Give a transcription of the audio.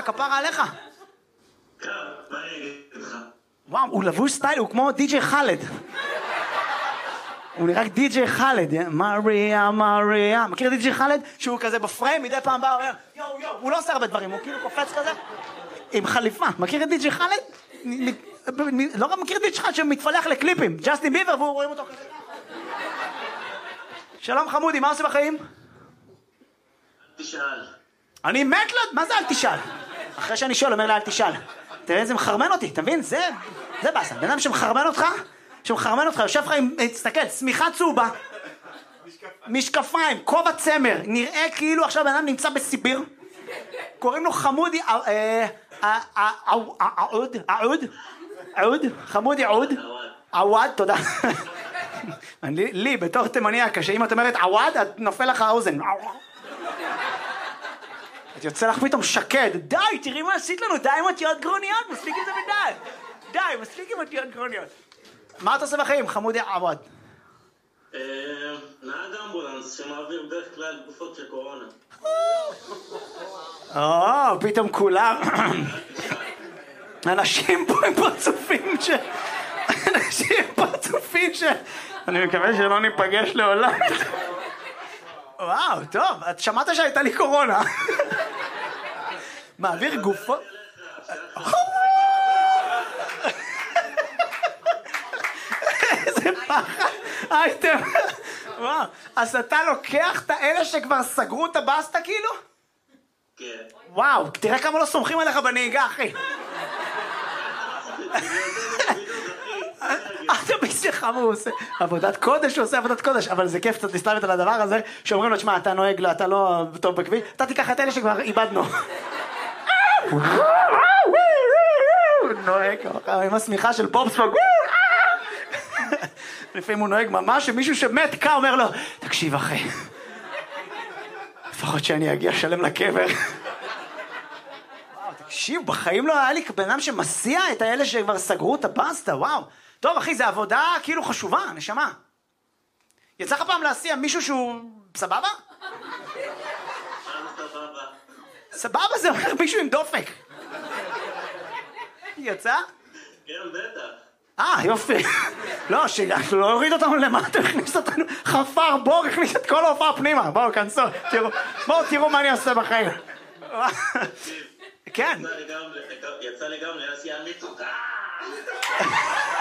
כפרה עליך? מה אני אגיד לך? וואו, הוא לבוש סטייל, הוא כמו די.ג'יי חאלד. הוא נראה רק די.ג'יי חאלד, מריה, מריה. מכיר די.ג'יי חאלד? שהוא כזה בפריים, מדי פעם בא, אומר, יואו, יואו, הוא לא עושה הרבה דברים, הוא כאילו קופץ כזה, עם חליפה. מכיר את די.ג'יי חאלד? לא רק מכיר את די.ג'יי חאלד שמתפלח לקליפים, ג'סטין ביבר, והוא רואים אותו כזה. שלום חמודי, מה עושה בחיים? תשאל. אני מת לו, מה זה אל תשאל? אחרי שאני שואל, אומר לה אל תשאל. תראה, זה מחרמן אותי, אתה מבין? זה בסה. בן אדם שמחרמן אותך, יושב לך עם, תסתכל, צמיחה צהובה, משקפיים, כובע צמר, נראה כאילו עכשיו בן אדם נמצא בסיביר, קוראים לו חמודי, חמודי עווד, תודה. לי, בתור תימניה, כשאם את אומרת עווד, את נופל לך האוזן. את יוצא לך פתאום שקד, די, תראי מה עשית לנו, די עם אותיות גרוניות, מספיק עם זה מדי. די, מספיק עם אותיות גרוניות. מה אתה עושה בחיים, חמודי עווד? נהג אמבולנס שמעביר בדרך כלל גופות של קורונה. פתאום כולם. אנשים פה הם פרצופים אני מקווה שלא ניפגש לעולם. וואו, טוב, את שמעת שהייתה לי קורונה. מעביר גופות. איזה פחד. הייתם. וואו, אז אתה לוקח את האלה שכבר סגרו את הבסטה כאילו? כן. וואו, תראה כמה לא סומכים עליך בנהיגה, אחי. אתה בשבילך מה הוא עושה? עבודת קודש, הוא עושה עבודת קודש, אבל זה כיף קצת להסתלבט על הדבר הזה, שאומרים לו, תשמע, אתה נוהג, אתה לא טוב בכביש, אתה תיקח את אלה שכבר איבדנו. נוהג, עם השמיכה של פופספוג. לפעמים הוא נוהג ממש, שמישהו שמת קה אומר לו, תקשיב אחי, לפחות שאני אגיע שלם לקבר. וואו, תקשיב, בחיים לא היה לי בן אדם שמסיע את האלה שכבר סגרו את הבסטה, וואו. טוב אחי, זה עבודה כאילו חשובה, נשמה. יצא לך פעם להסיע מישהו שהוא סבבה? סבבה זה אומר מישהו עם דופק. יצא? כן, בטח. יופי. לא, שלא הוריד אותנו למטה, הכניס אותנו, חפר בור, הכניס את כל ההופעה פנימה. בואו, כנסו, תראו מה אני עושה בחיים. כן. יצא לי גם להסיע מיצוקה.